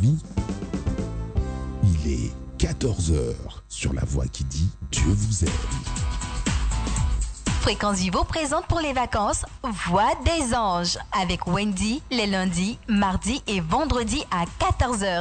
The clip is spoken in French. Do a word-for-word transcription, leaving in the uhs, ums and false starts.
vie. Il est quatorze heures sur la voix qui dit Dieu vous aime. Fréquence Vivo présente pour les vacances Voix des anges avec Wendy les lundis, mardis et vendredis à quatorze heures.